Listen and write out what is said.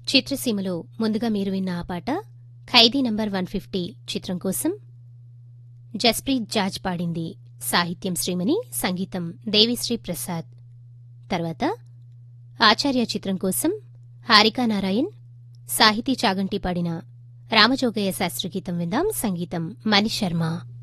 చిత్రసీమలో ముందుగా మీరు విన్న ఆ పాట ఖైదీ నంబర్ 150 చిత్రం కోసం జస్ప్రీత్ జాజ్ పాడింది. సాహిత్యం శ్రీమణి, సంగీతం దేవిశ్రీ ప్రసాద్. తర్వాత ఆచార్య చిత్రం కోసం హారికా నారాయణ్, సాహితీ చాగంటి పాడిన రామజోగయ్య శాస్త్రి గీతం విందాం. సంగీతం మణిశర్మ.